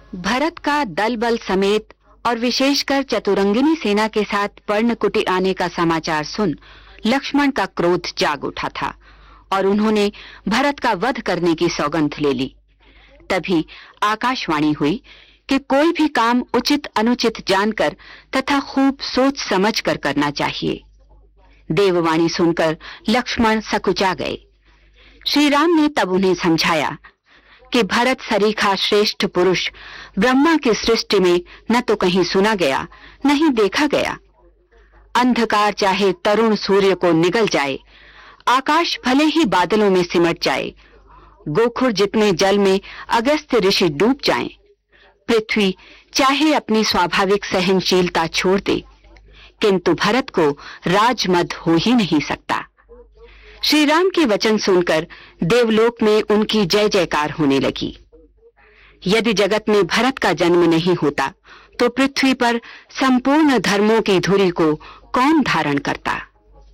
भरत का दल बल समेत और विशेषकर चतुरंगिनी सेना के साथ पर्णकुटी आने का समाचार सुन लक्ष्मण का क्रोध जाग उठा था और उन्होंने भरत का वध करने की सौगंध ले ली। तभी आकाशवाणी हुई कि कोई भी काम उचित अनुचित जानकर तथा खूब सोच समझकर करना चाहिए। देववाणी सुनकर लक्ष्मण सकुचा गए। श्री राम ने तब उन्हें समझाया कि भरत सरीखा श्रेष्ठ पुरुष ब्रह्मा की सृष्टि में न तो कहीं सुना गया, न ही देखा गया। अंधकार चाहे तरुण सूर्य को निगल जाए, आकाश भले ही बादलों में सिमट जाए, गोखुर जितने जल में अगस्त्य ऋषि डूब जाएं, पृथ्वी चाहे अपनी स्वाभाविक सहनशीलता छोड़ दे, किंतु भरत को राजमद हो ही नहीं सकता। श्री राम के वचन सुनकर देवलोक में उनकी जय जयकार होने लगी। यदि जगत में भरत का जन्म नहीं होता तो पृथ्वी पर संपूर्ण धर्मों की धुरी को कौन धारण करता।